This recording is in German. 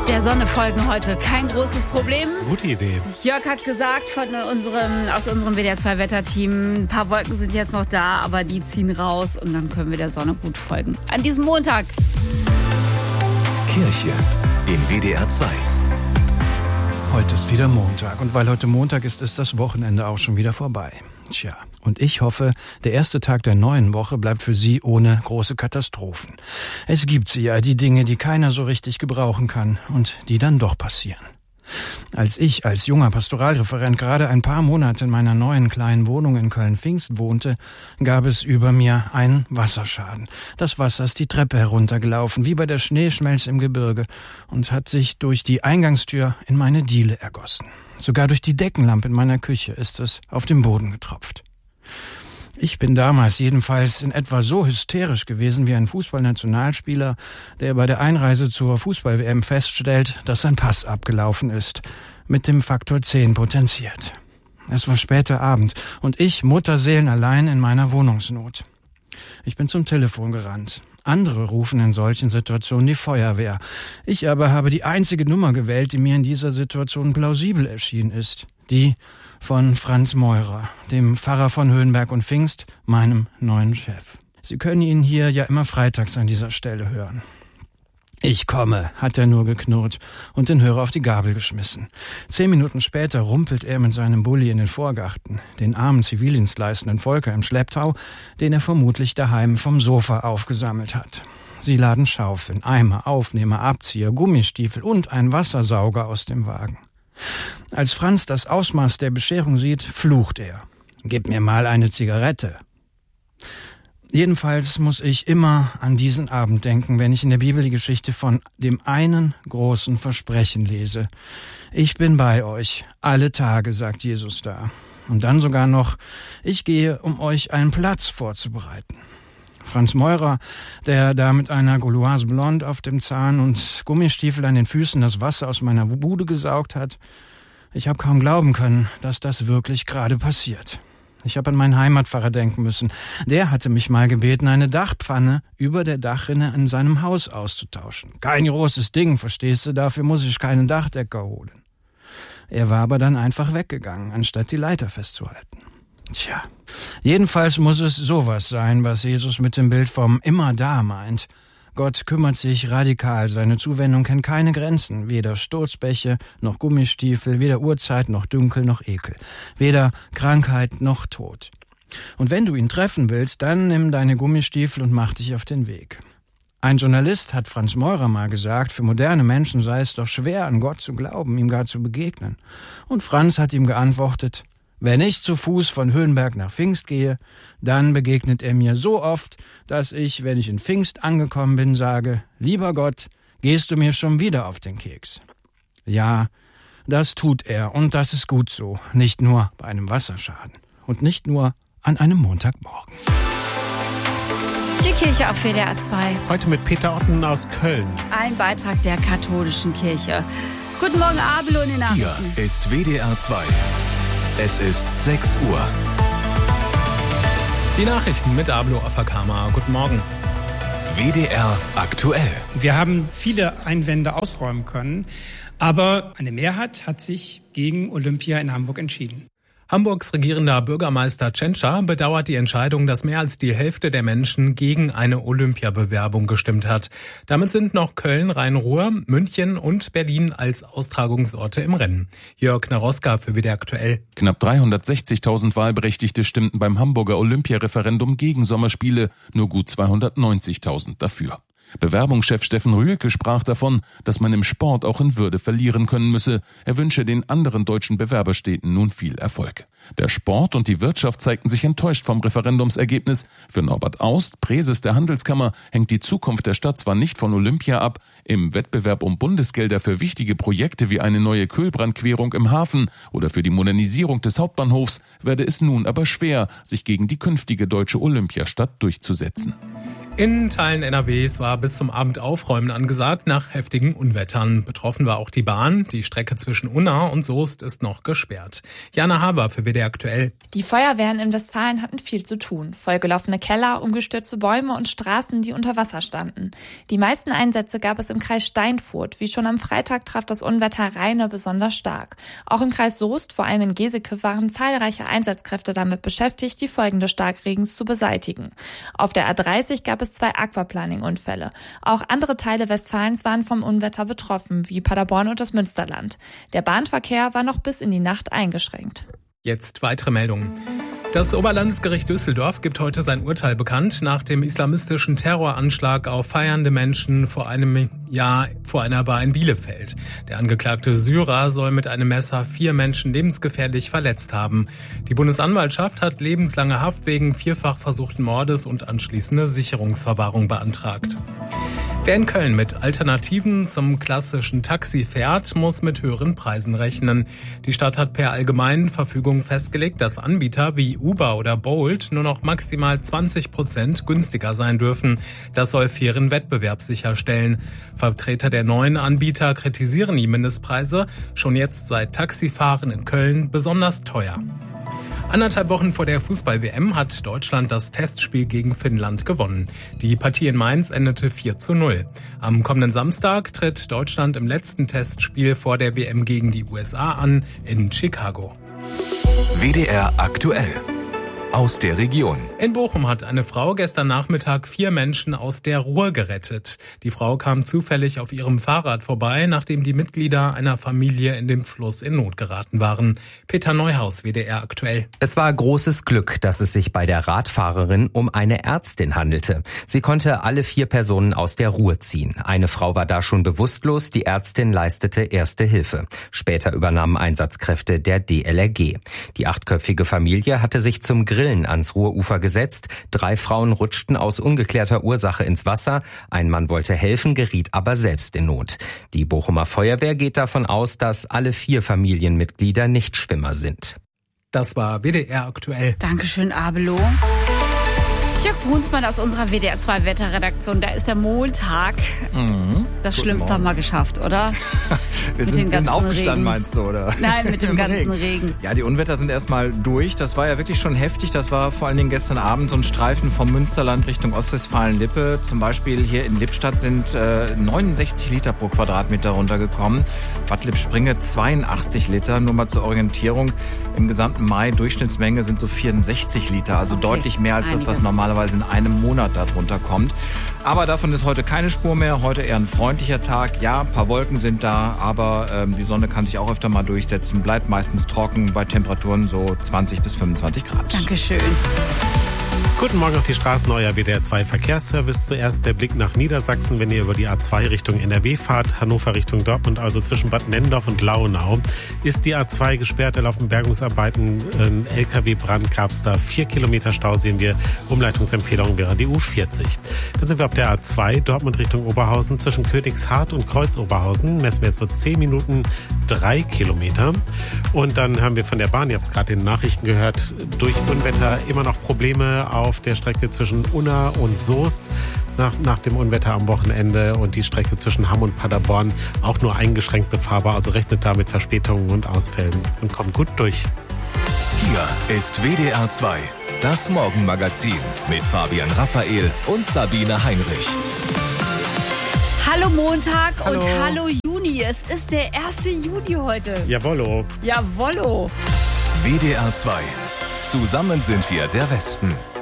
Der Sonne folgen heute kein großes Problem. Gute Idee. Jörg hat gesagt aus unserem WDR2-Wetterteam, ein paar Wolken sind jetzt noch da, aber die ziehen raus und dann können wir der Sonne gut folgen. An diesem Montag. Kirche in WDR 2. Heute ist wieder Montag und weil heute Montag ist, ist das Wochenende auch schon wieder vorbei. Tja, und ich hoffe, der erste Tag der neuen Woche bleibt für Sie ohne große Katastrophen. Es gibt ja die Dinge, die keiner so richtig gebrauchen kann und die dann doch passieren. Als ich als junger Pastoralreferent gerade ein paar Monate in meiner neuen kleinen Wohnung in Köln-Pfingst wohnte, gab es über mir einen Wasserschaden. Das Wasser ist die Treppe heruntergelaufen, wie bei der Schneeschmelze im Gebirge, und hat sich durch die Eingangstür in meine Diele ergossen. Sogar durch die Deckenlampe in meiner Küche ist es auf den Boden getropft. Ich bin damals jedenfalls in etwa so hysterisch gewesen wie ein Fußballnationalspieler, der bei der Einreise zur Fußball-WM feststellt, dass sein Pass abgelaufen ist, mit dem Faktor 10 potenziert. Es war später Abend und ich mutterseelenallein in meiner Wohnungsnot. Ich bin zum Telefon gerannt. Andere rufen in solchen Situationen die Feuerwehr. Ich aber habe die einzige Nummer gewählt, die mir in dieser Situation plausibel erschienen ist. Die von Franz Meurer, dem Pfarrer von Höhenberg und Pfingst, meinem neuen Chef. Sie können ihn hier ja immer freitags an dieser Stelle hören. »Ich komme«, hat er nur geknurrt und den Hörer auf die Gabel geschmissen. 10 Minuten später rumpelt er mit seinem Bulli in den Vorgarten, den armen zivildienstleistenden Volker im Schlepptau, den er vermutlich daheim vom Sofa aufgesammelt hat. Sie laden Schaufeln, Eimer, Aufnehmer, Abzieher, Gummistiefel und einen Wassersauger aus dem Wagen. Als Franz das Ausmaß der Bescherung sieht, flucht er. »Gib mir mal eine Zigarette.« Jedenfalls muss ich immer an diesen Abend denken, wenn ich in der Bibel die Geschichte von dem einen großen Versprechen lese. Ich bin bei euch, alle Tage, sagt Jesus da. Und dann sogar noch, ich gehe, um euch einen Platz vorzubereiten. Franz Meurer, der da mit einer Gauloise Blonde auf dem Zahn und Gummistiefel an den Füßen das Wasser aus meiner Bude gesaugt hat. Ich habe kaum glauben können, dass das wirklich gerade passiert. Ich habe an meinen Heimatpfarrer denken müssen. Der hatte mich mal gebeten, eine Dachpfanne über der Dachrinne in seinem Haus auszutauschen. Kein großes Ding, verstehst du, dafür muss ich keinen Dachdecker holen. Er war aber dann einfach weggegangen, anstatt die Leiter festzuhalten. Tja, jedenfalls muss es sowas sein, was Jesus mit dem Bild vom immer da meint. Gott kümmert sich radikal, seine Zuwendung kennt keine Grenzen, weder Sturzbäche noch Gummistiefel, weder Uhrzeit noch Dünkel noch Ekel, weder Krankheit noch Tod. Und wenn du ihn treffen willst, dann nimm deine Gummistiefel und mach dich auf den Weg. Ein Journalist hat Franz Meurer mal gesagt, für moderne Menschen sei es doch schwer, an Gott zu glauben, ihm gar zu begegnen. Und Franz hat ihm geantwortet: Wenn ich zu Fuß von Höhenberg nach Pfingst gehe, dann begegnet er mir so oft, dass ich, wenn ich in Pfingst angekommen bin, sage: Lieber Gott, gehst du mir schon wieder auf den Keks? Ja, das tut er und das ist gut so, nicht nur bei einem Wasserschaden und nicht nur an einem Montagmorgen. Die Kirche auf WDR 2. Heute mit Peter Otten aus Köln. Ein Beitrag der katholischen Kirche. Guten Morgen, Abel und die Nachrichten. Hier ist WDR 2. Es ist 6 Uhr. Die Nachrichten mit Ablo Afakama. Guten Morgen. WDR aktuell. Wir haben viele Einwände ausräumen können, aber eine Mehrheit hat sich gegen Olympia in Hamburg entschieden. Hamburgs regierender Bürgermeister Tschentscher bedauert die Entscheidung, dass mehr als die Hälfte der Menschen gegen eine Olympiabewerbung gestimmt hat. Damit sind noch Köln, Rhein-Ruhr, München und Berlin als Austragungsorte im Rennen. Jörg Naroska für WDR aktuell. Knapp 360.000 Wahlberechtigte stimmten beim Hamburger Olympiareferendum gegen Sommerspiele, nur gut 290.000 dafür. Bewerbungschef Steffen Rühlke sprach davon, dass man im Sport auch in Würde verlieren können müsse. Er wünsche den anderen deutschen Bewerberstädten nun viel Erfolg. Der Sport und die Wirtschaft zeigten sich enttäuscht vom Referendumsergebnis. Für Norbert Aust, Präses der Handelskammer, hängt die Zukunft der Stadt zwar nicht von Olympia ab. Im Wettbewerb um Bundesgelder für wichtige Projekte wie eine neue Kühlbrandquerung im Hafen oder für die Modernisierung des Hauptbahnhofs werde es nun aber schwer, sich gegen die künftige deutsche Olympiastadt durchzusetzen. In Teilen NRWs war bis zum Abend Aufräumen angesagt nach heftigen Unwettern. Betroffen war auch die Bahn. Die Strecke zwischen Unna und Soest ist noch gesperrt. Jana Haber für WDR aktuell. Die Feuerwehren in Westfalen hatten viel zu tun. Vollgelaufene Keller, umgestürzte Bäume und Straßen, die unter Wasser standen. Die meisten Einsätze gab es im Kreis Steinfurt. Wie schon am Freitag traf das Unwetter Rheine besonders stark. Auch im Kreis Soest, vor allem in Geseke, waren zahlreiche Einsatzkräfte damit beschäftigt, die Folgen des Starkregens zu beseitigen. Auf der A30 gab es 2 Aquaplaning-Unfälle. Auch andere Teile Westfalens waren vom Unwetter betroffen, wie Paderborn und das Münsterland. Der Bahnverkehr war noch bis in die Nacht eingeschränkt. Jetzt weitere Meldungen. Das Oberlandesgericht Düsseldorf gibt heute sein Urteil bekannt nach dem islamistischen Terroranschlag auf feiernde Menschen vor einem Jahr vor einer Bar in Bielefeld. Der angeklagte Syrer soll mit einem Messer 4 Menschen lebensgefährlich verletzt haben. Die Bundesanwaltschaft hat lebenslange Haft wegen 4-fach versuchten Mordes und anschließende Sicherungsverwahrung beantragt. Wer in Köln mit Alternativen zum klassischen Taxi fährt, muss mit höheren Preisen rechnen. Die Stadt hat per allgemeinen Verfügung festgelegt, dass Anbieter wie Uber oder Bolt nur noch maximal 20% günstiger sein dürfen. Das soll fairen Wettbewerb sicherstellen. Vertreter der neuen Anbieter kritisieren die Mindestpreise. Schon jetzt sei Taxifahren in Köln besonders teuer. 1,5 Wochen vor der Fußball-WM hat Deutschland das Testspiel gegen Finnland gewonnen. Die Partie in Mainz endete 4:0. Am kommenden Samstag tritt Deutschland im letzten Testspiel vor der WM gegen die USA an in Chicago. WDR aktuell. Aus der Region. In Bochum hat eine Frau gestern Nachmittag 4 Menschen aus der Ruhr gerettet. Die Frau kam zufällig auf ihrem Fahrrad vorbei, nachdem die Mitglieder einer Familie in dem Fluss in Not geraten waren. Peter Neuhaus, WDR aktuell. Es war großes Glück, dass es sich bei der Radfahrerin um eine Ärztin handelte. Sie konnte alle 4 Personen aus der Ruhr ziehen. Eine Frau war da schon bewusstlos, die Ärztin leistete erste Hilfe. Später übernahmen Einsatzkräfte der DLRG. Die 8-köpfige Familie hatte sich zum Grillen ans Ruhrufer gesetzt. 3 Frauen rutschten aus ungeklärter Ursache ins Wasser. Ein Mann wollte helfen, geriet aber selbst in Not. Die Bochumer Feuerwehr geht davon aus, dass alle 4 Familienmitglieder Nichtschwimmer sind. Das war WDR aktuell. Dankeschön, Abelo. Jörg Brunsmann aus unserer WDR 2 Wetterredaktion. Da ist der Montag. Das Schlimmste haben wir geschafft, oder? Wir sind aufgestanden, meinst du, oder? Nein, mit dem ganzen Regen. Ja, die Unwetter sind erstmal durch. Das war ja wirklich schon heftig. Das war vor allen Dingen gestern Abend so ein Streifen vom Münsterland Richtung Ostwestfalen-Lippe. Zum Beispiel hier in Lippstadt sind 69 Liter pro Quadratmeter runtergekommen. Bad Lippspringe 82 Liter. Nur mal zur Orientierung. Im gesamten Mai Durchschnittsmenge sind so 64 Liter. Also deutlich mehr als das, was normalerweise in einem Monat darunter kommt. Aber davon ist heute keine Spur mehr. Heute eher ein freundlicher Tag. Ja, ein paar Wolken sind da, aber die Sonne kann sich auch öfter mal durchsetzen. Bleibt meistens trocken bei Temperaturen so 20 bis 25 Grad. Dankeschön. Guten Morgen auf die Straßen, euer WDR 2 Verkehrsservice. Zuerst der Blick nach Niedersachsen, wenn ihr über die A2 Richtung NRW fahrt, Hannover Richtung Dortmund, also zwischen Bad Nennendorf und Launau, ist die A2 gesperrt. Da laufen Bergungsarbeiten, ein LKW-Brand gab es da, 4 Kilometer Stau sehen wir. Umleitungsempfehlung wäre die U40. Dann sind wir auf der A2 Dortmund Richtung Oberhausen, zwischen Königshardt und Kreuzoberhausen, messen wir jetzt so 10 Minuten 3 Kilometer. Und dann haben wir von der Bahn, ihr habt es gerade in den Nachrichten gehört, durch Unwetter immer noch Probleme auf der Strecke zwischen Unna und Soest nach dem Unwetter am Wochenende, und die Strecke zwischen Hamm und Paderborn auch nur eingeschränkt befahrbar, also rechnet da mit Verspätungen und Ausfällen und kommt gut durch. Hier ist WDR 2, das Morgenmagazin mit Fabian Raphael und Sabine Heinrich. Hallo Montag. Hallo. Und hallo Juni. Es ist der 1. Juni heute. Jawollo. Jawollo. WDR 2. Zusammen sind wir der Westen.